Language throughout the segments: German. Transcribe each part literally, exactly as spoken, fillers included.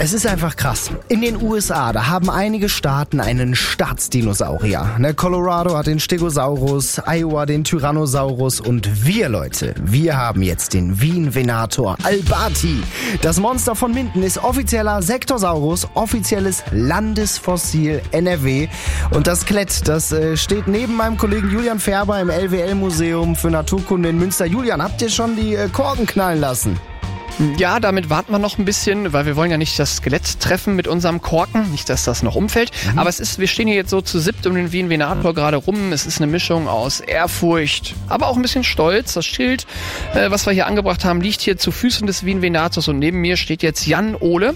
Es ist einfach krass. In den U S A, da haben einige Staaten einen Staatsdinosaurier. Ne, Colorado hat den Stegosaurus, Iowa den Tyrannosaurus und wir, Leute, wir haben jetzt den Wien-Venator Albati. Das Monster von Minden ist offizieller Sektosaurus, offizielles Landesfossil N R W. Und das Skelett, das äh, steht neben meinem Kollegen Julian Färber im L W L-Museum für Naturkunde in Münster. Julian, habt ihr schon die äh, Korken knallen lassen? Ja, damit warten wir noch ein bisschen, weil wir wollen ja nicht das Skelett treffen mit unserem Korken, nicht, dass das noch umfällt. Mhm. Aber es ist, wir stehen hier jetzt so zu siebt um den Wien-Venator gerade rum. Es ist eine Mischung aus Ehrfurcht, aber auch ein bisschen Stolz. Das Schild, äh, was wir hier angebracht haben, liegt hier zu Füßen des Wien-Venators und neben mir steht jetzt Jan Ohle,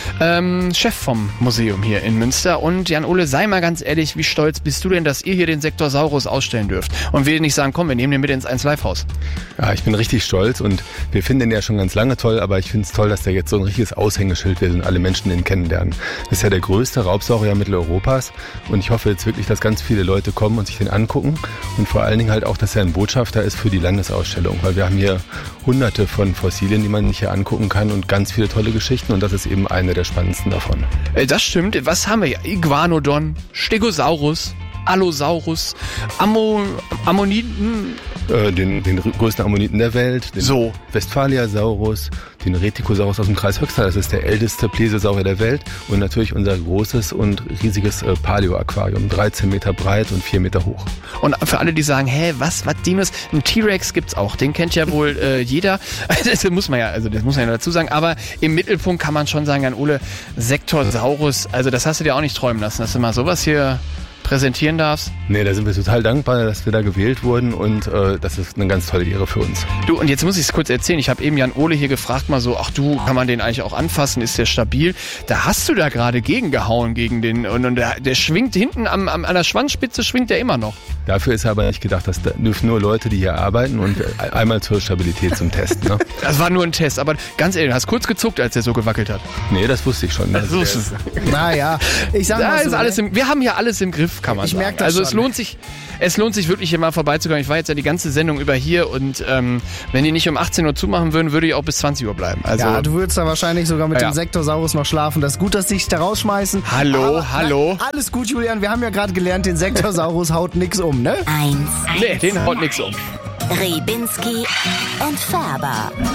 ähm, Chef vom Museum hier in Münster. Und Jan Ohle, sei mal ganz ehrlich, wie stolz bist du denn, dass ihr hier den Sektosaurus ausstellen dürft? Und will dir nicht sagen, komm, wir nehmen den mit ins eins Live-Haus. Ja, ich bin richtig stolz und wir finden den ja schon ganz lange toll. Aber ich finde es toll, dass der jetzt so ein richtiges Aushängeschild wird und alle Menschen den kennenlernen. Das ist ja der größte Raubsaurier Mitteleuropas und ich hoffe jetzt wirklich, dass ganz viele Leute kommen und sich den angucken und vor allen Dingen halt auch, dass er ein Botschafter ist für die Landesausstellung, weil wir haben hier hunderte von Fossilien, die man sich hier angucken kann und ganz viele tolle Geschichten und das ist eben eine der spannendsten davon. Das stimmt. Was haben wir hier? Iguanodon, Stegosaurus, Allosaurus, Ammo, Ammoniten, äh, den, den größten Ammoniten der Welt, den so. Westphaliasaurus, den Retikosaurus aus dem Kreis Höxter, das ist der älteste Plesiosaurier der Welt und natürlich unser großes und riesiges äh, Paleo-Aquarium, dreizehn Meter breit und vier Meter hoch. Und für alle, die sagen, hä, was, was Dinos? Ein T-Rex gibt's auch, den kennt ja wohl äh, jeder. Das muss man ja, also das muss man ja dazu sagen. Aber im Mittelpunkt kann man schon sagen, Jan Ohle, Sektosaurus, also das hast du dir auch nicht träumen lassen, dass du mal sowas hier präsentieren darfst. Nee, da sind wir total dankbar, dass wir da gewählt wurden und äh, das ist eine ganz tolle Ehre für uns. Du, und jetzt muss ich es kurz erzählen. Ich habe eben Jan Ohle hier gefragt, mal so, ach du, kann man den eigentlich auch anfassen? Ist der stabil? Da hast du da gerade gegengehauen gegen den und, und der, der schwingt hinten am, am, an der Schwanzspitze, schwingt der immer noch. Dafür ist aber nicht gedacht, das dürfen nur Leute, die hier arbeiten und einmal zur Stabilität zum Testen. Ne? Das war nur ein Test, aber ganz ehrlich, du hast kurz gezuckt, als der so gewackelt hat. Nee, das wusste ich schon. Das wusstest du. Naja, ich sag da mal so, ist alles im, wir haben hier alles im Griff, kann man ich sagen. Merk das also schon. es lohnt sich, es lohnt sich wirklich hier mal vorbeizukommen. Ich war jetzt ja die ganze Sendung über hier und ähm, wenn die nicht um achtzehn Uhr zumachen würden, würde ich auch bis zwanzig Uhr bleiben. Also, ja, du würdest da wahrscheinlich sogar mit ja. dem Sektosaurus noch schlafen. Das ist gut, dass sie dich da rausschmeißen. Hallo, Aber, hallo. Na, alles gut, Julian. Wir haben ja gerade gelernt, den Sektosaurus haut nix um, ne? Eins. Nee, den haut nix um. Ribinski und Färber.